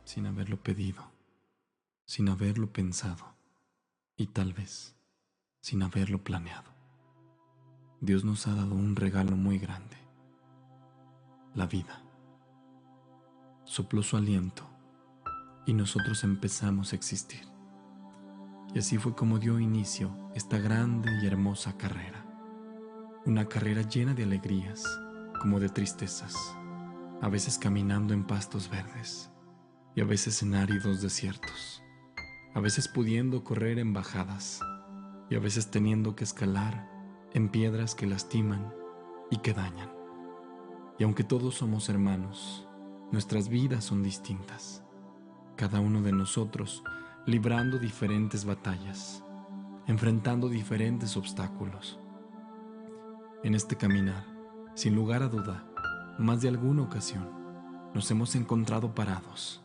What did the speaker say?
sin haberlo pedido, sin haberlo pensado y tal vez sin haberlo planeado. Dios nos ha dado un regalo muy grande, la vida. Sopló su aliento y nosotros empezamos a existir. Y así fue como dio inicio esta grande y hermosa carrera. Una carrera llena de alegrías como de tristezas, a veces caminando en pastos verdes y a veces en áridos desiertos, a veces pudiendo correr en bajadas y a veces teniendo que escalar en piedras que lastiman y que dañan. Y aunque todos somos hermanos, nuestras vidas son distintas, cada uno de nosotros librando diferentes batallas, enfrentando diferentes obstáculos. En este caminar, sin lugar a duda, más de alguna ocasión, nos hemos encontrado parados,